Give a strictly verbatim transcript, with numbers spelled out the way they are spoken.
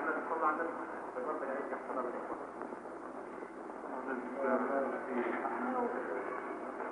النبي صلى الله عليه وسلم. ربنا ينجح حضرتك.